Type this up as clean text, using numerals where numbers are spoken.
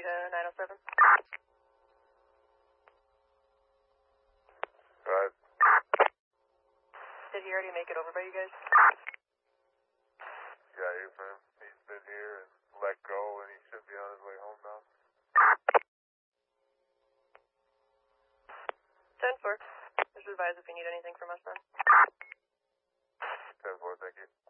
to 907. Right. Did he already make it over by you guys? Yeah, you're fine. He's been here and let go, and he should be on his way home now. 10-4. Just advise if you need anything from us then. 10-4, thank you.